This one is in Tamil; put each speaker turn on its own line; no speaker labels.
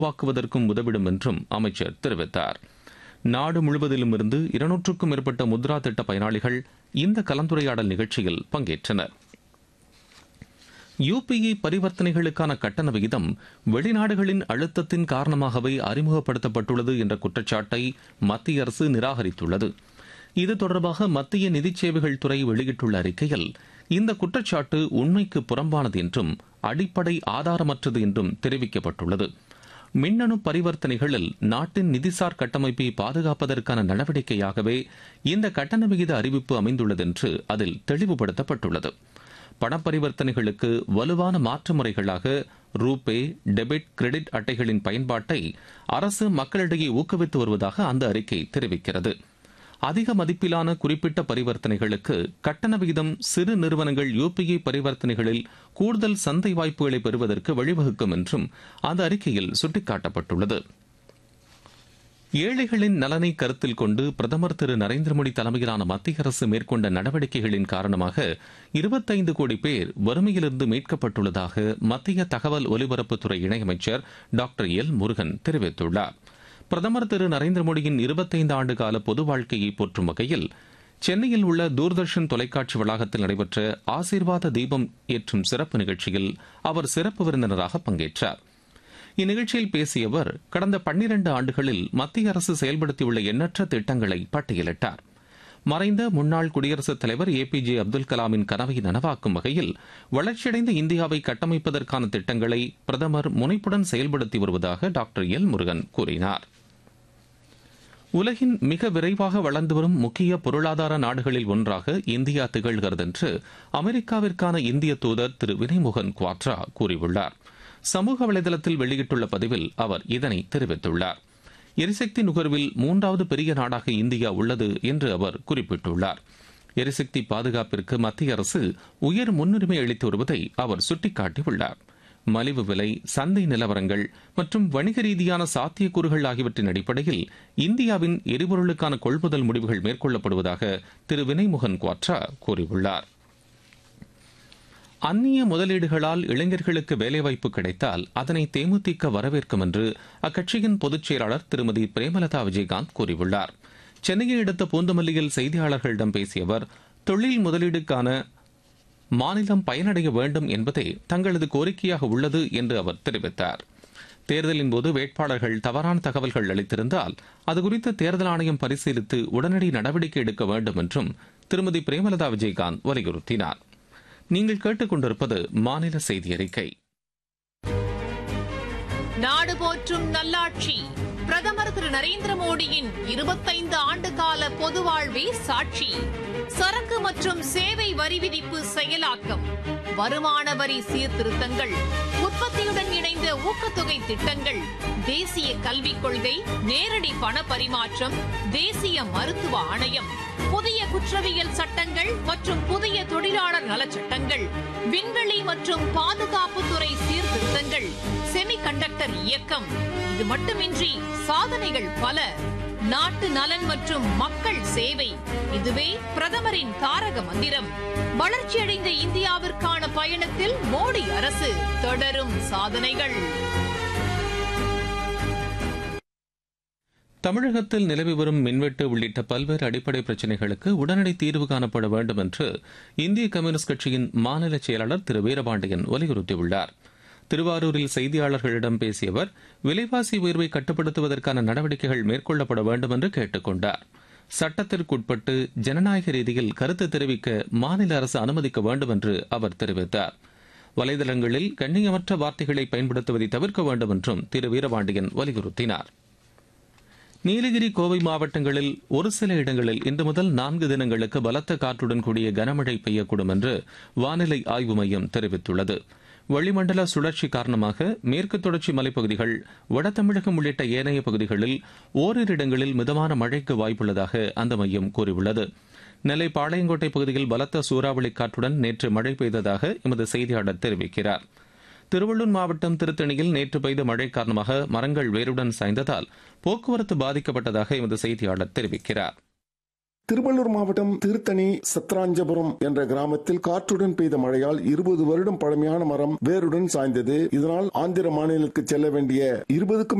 உருவாக்குவதற்கும் உதவிடும் என்றும் அமைச்சர் தெரிவித்தார். நாடு முழுவதிலும் இருந்து 200க்கும் மேற்பட்ட முத்ரா திட்ட பயனாளிகள் இந்த கலந்துரையாடல் நிகழ்ச்சியில் பங்கேற்றனர். யுபிஐ பரிவர்த்தனைகளுக்கான கட்டண விகிதம் வெளிநாடுகளின் அழுத்தத்தின் காரணமாகவே அறிமுகப்படுத்தப்பட்டுள்ளது என்ற குற்றச்சாட்டை மத்திய அரசு நிராகரித்துள்ளது. இது தொடர்பாக மத்திய நிதி சேவைகள் துறை வெளியிட்டுள்ள அறிக்கையில் இந்த குற்றச்சாட்டு உண்மைக்கு புறம்பானது என்றும் அடிப்படை ஆதாரமற்றது என்றும் தெரிவிக்கப்பட்டுள்ளது. மின்னணு பரிவர்த்தனைகளில் நாட்டின் நிதிசார் கட்டமைப்பை பாதுகாப்பதற்கான நடவடிக்கையாகவே இந்த கட்டண விகித அறிவிப்பு அமைந்துள்ளது என்று அதில் தெளிவுபடுத்தப்பட்டுள்ளது. பணப்பரிவர்த்தனைகளுக்கு வலுவான மாற்று முறைகளாக ரூபே, டெபிட், கிரெடிட் அட்டைகளின் பயன்பாட்டை அரசு மக்களிடையே ஊக்குவித்து வருவதாக அந்த அறிக்கை தெரிவிக்கிறது. அதிக மதிப்பிலான குறிப்பிட்ட பரிவர்த்தனைகளுக்கு கட்டண விகிதம் சிறு நிறுவனங்கள் யுபிஐ பரிவர்த்தனைகளில் கூடுதல் சந்தை வாய்ப்புகளை பெறுவதற்கு வழிவகுக்கும் என்றும் அந்த அறிக்கையில் சுட்டிக்காட்டப்பட்டுள்ளது. ஏழைகளின் நலனை கருத்தில் கொண்டு பிரதமர் திரு நரேந்திர மோடி தலைமையிலான மத்திய அரசு மேற்கொண்ட நடவடிக்கைகளின் காரணமாக 25 கோடி பேர் வறுமையிலிருந்து மீட்கப்பட்டுள்ளதாக மத்திய தகவல் ஒலிபரப்புத்துறை இணையமைச்சர் டாக்டர் எல் முருகன் தெரிவித்துள்ளார். பிரதமர் திரு நரேந்திர மோடியின் 25 ஆண்டு கால பொது வாழ்க்கையை போற்றும் வகையில் சென்னையில் உள்ள தூர்தர்ஷன் தொலைக்காட்சி வளாகத்தில் நடைபெற்ற ஆசீர்வாத தீபம் ஏற்றும் சிறப்பு நிகழ்ச்சியில் அவர் சிறப்பு விருந்தினராக பங்கேற்றார். இந்நிகழ்ச்சியில் பேசிய அவர் கடந்த 12 ஆண்டுகளில் மத்திய அரசு செயல்படுத்தியுள்ள எண்ணற்ற திட்டங்களை பட்டியலிட்டார். மறைந்த முன்னாள் குடியரசுத் தலைவர் APJ அப்துல் கலாமின் கனவை நனவாக்கும் வகையில் வளர்ச்சியடைந்த இந்தியாவை கட்டமைப்பதற்கான திட்டங்களை பிரதமர் முனைப்புடன் செயல்படுத்தி வருவதாக டாக்டர் எல் முருகன் கூறினார். உலகின் மிக விரைவாக வளர்ந்து வரும் முக்கிய பொருளாதார நாடுகளில் ஒன்றாக இந்தியா திகழ்கிறது என்று அமெரிக்காவிற்கான இந்திய தூதர் திரு வினய்மோகன் குவாட்ரா கூறியுள்ளார். சமூக வலைதளத்தில் வெளியிட்டுள்ள பதிவில் அவர் இதனை தெரிவித்துள்ளார். எரிசக்தி நுகர்வில் 3வது பெரிய நாடாக இந்தியா உள்ளது என்று அவர் குறிப்பிட்டுள்ளார். எரிசக்தி பாதுகாப்பிற்கு மத்திய அரசு உயர் முன்னுரிமை அளித்து வருவதை அவர் சுட்டிக்காட்டியுள்ளார். மலிவு விலை, சந்தை நிலவரங்கள் மற்றும் வணிக ரீதியான சாத்தியக்கூறுகள் ஆகியவற்றின் அடிப்படையில் இந்தியாவின் எரிபொருளுக்கான கொள்முதல் முடிவுகள் மேற்கொள்ளப்படுவதாக திரு வினய்மோகன் குவாட்ரா கூறியுள்ளார். அந்நிய முதலீடுகளால் இளைஞர்களுக்கு வேலைவாய்ப்பு கிடைத்தால் அதனை தேமுதிக வரவேற்கும் என்று அக்கட்சியின் பொதுச் செயலாளர் திருமதி பிரேமலதா விஜயகாந்த் கூறியுள்ளார். சென்னையை அடுத்த பூந்தமல்லியில் செய்தியாளர்களிடம் பேசிய அவர், தொழில் முதலீடுக்கான மாநிலம் பயனடைய வேண்டும் என்பதே தங்களது கோரிக்கையாக உள்ளது என்று அவர் தெரிவித்தார். தேர்தலின் போது வேட்பாளர்கள் தவறான தகவல்கள் அளித்திருந்தால் அதுகுறித்து தேர்தல் ஆணையம் பரிசீலித்து உடனடி நடவடிக்கை எடுக்க வேண்டும் என்றும் திருமதி பிரேமலதா விஜயகாந்த் வலியுறுத்தினார். நீங்கள் கேட்டுக்கொண்டிருப்பது மாநில செய்தி அறிக்கை.
நாடு போற்றும் நல்லாட்சி பிரதமர் திரு நரேந்திர மோடியின் 25 ஆண்டு கால பொது வாழ்வே சாட்சி. சரக்கு மற்றும் சேவை வரி விதிப்பு செயலாக்கம், வருமான வரி சீர்திருத்தங்கள், உற்பத்தியுடன் இணைந்த ஊக்கத்தொகை திட்டங்கள், தேசிய கல்விக் கொள்கை, நேரடி பண பரிமாற்றம், தேசிய மருத்துவ ஆணையம், புதிய குற்றவியல் சட்டங்கள் மற்றும் புதிய தொழிலாளர் நலச்சட்டங்கள், விண்வெளி மற்றும் பாதுகாப்புத்துறை சீர்திருத்தங்கள், செமிகண்டக்டர் இயக்கம். இது மட்டுமின்றி சாதனைகள் பல. நாட்டு நலன் மற்றும் மக்கள் சேவை, இதுவே பிரதமரின் தாரக மந்திரம். வளர்ச்சியடைந்த இந்தியாவிற்கான பயணத்தில் மோடி அரசு தொடரும் சாதனைகள்.
தமிழகத்தில் நிலவி வரும் மின்வெட்டு உள்ளிட்ட பல்வேறு அடிப்படை பிரச்சினைகளுக்கு உடனடி தீர்வு காணப்பட வேண்டும் என்று இந்திய கம்யூனிஸ்ட் கட்சியின் மாநில செயலாளர் திரு வீரபாண்டியன் வலியுறுத்தியுள்ளார். திருவாரூரில் செய்தியாளர்களிடம் பேசிய அவர், விலைவாசி உயர்வை கட்டுப்படுத்துவதற்கான நடவடிக்கைகள் மேற்கொள்ளப்பட வேண்டும் என்று கேட்டுக் கொண்டார். சட்டத்திற்குட்பட்டு ஜனநாயக ரீதியில் கருத்து தெரிவிக்க மாநில அரசு அனுமதிக்க வேண்டும் என்று அவர் தெரிவித்தார். வலைதளங்களில் கண்ணியமற்ற வார்த்தைகளை பயன்படுத்துவதை தவிர்க்க வேண்டும் என்றும் திரு வீரபாண்டியன் வலியுறுத்தினார். நீலகிரி, கோவை மாவட்டங்களில் ஒரு சில இடங்களில் இன்று முதல் 4 தினங்களுக்கு பலத்த காற்றுடன் கூடிய கனமழை பெய்யக்கூடும் என்று வானிலை ஆய்வு மையம் தெரிவித்துள்ளது. வளிமண்டல சுழற்சி காரணமாக மேற்கு தொடர்ச்சி மலைப்பகுதிகள், வட தமிழகம் உள்ளிட்ட ஏனைய பகுதிகளில் ஓரிரு இடங்களில் மிதமான மழைக்கு வாய்ப்புள்ளதாக அந்த மையம் கூறியுள்ளது. நெல்லை பாளையங்கோட்டை பகுதியில் பலத்த சூறாவளி காற்றுடன் நேற்று மழை பெய்ததாக எமது செய்தியாளர் தெரிவிக்கிறார். திருவள்ளூர் மாவட்டம் திருத்தணியில் நேற்று பெய்த மழை காரணமாக மரங்கள் வேருடன் சாய்ந்ததால் போக்குவரத்து பாதிக்கப்பட்டதாக எமது செய்தியாளர் தெரிவிக்கிறார்.
திருவள்ளூர் மாவட்டம் திருத்தணி சத்ராஞ்சபுரம் என்ற கிராமத்தில் காற்றுடன் பெய்த மழையால் 20 வருடம் பழமையான மரம் வேருடன் சாய்ந்தது. இதனால் ஆந்திர மாநிலத்திற்கு செல்ல வேண்டிய 20க்கும்